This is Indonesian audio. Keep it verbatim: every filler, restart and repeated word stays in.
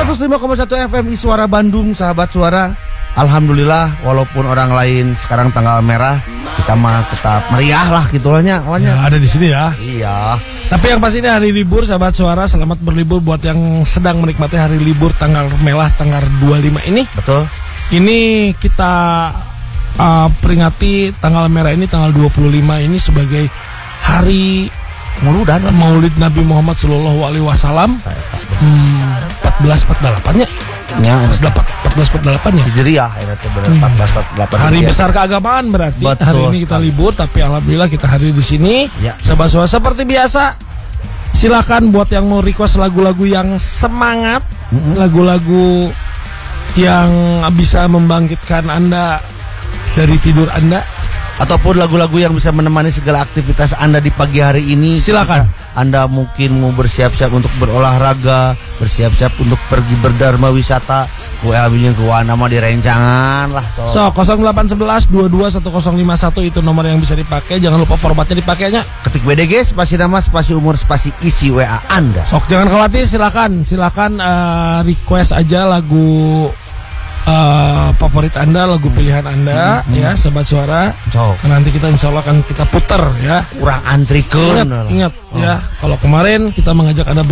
seratus lima koma satu F M I Suara Bandung, sahabat suara. Alhamdulillah, walaupun orang lain sekarang tanggal merah, kita mah tetap meriah lah gitulah,nya. Ya, ada di sini ya. Iya. Tapi yang pasti ini hari libur, sahabat suara. Selamat berlibur buat yang sedang menikmati hari libur tanggal merah tanggal dua puluh lima ini. Betul. Ini kita uh, peringati tanggal merah ini, tanggal dua puluh lima ini sebagai hari Mauludan, Maulid Nabi Muhammad Sallallahu Alaihi Wasallam. Hmm, empat belas empat puluh delapan ya. Ya, empat belas empat puluh delapan ya. Hijriah ya, empat belas empat puluh delapan. Hari besar keagamaan berarti. Betul, hari ini kita libur, tapi alhamdulillah kita hadir di sini. Ya. Sahabat suara, seperti biasa, silakan buat yang mau request lagu-lagu yang semangat, mm-hmm. lagu-lagu yang bisa membangkitkan Anda dari tidur Anda, ataupun lagu-lagu yang bisa menemani segala aktivitas Anda di pagi hari ini. Silakan. Anda mungkin mau bersiap-siap untuk berolahraga, bersiap-siap untuk pergi berdharma wisata, W A B-nya ke nama di rencangan lah. So, so nol delapan satu satu dua dua satu nol lima satu itu nomor yang bisa dipakai. Jangan lupa formatnya dipakainya. Ketik B D G, spasi nama, spasi umur, spasi isi W A Anda. Sok, jangan khawatir, silakan, silakan uh, request aja lagu uh, favorit Anda, lagu pilihan Anda, hmm, ya, sahabat suara. Sok. Nanti kita insya Allah akan kita puter ya. Kurang antrikeun. Ingat, ingat oh. ya. Kalau kemarin kita mengajak Anda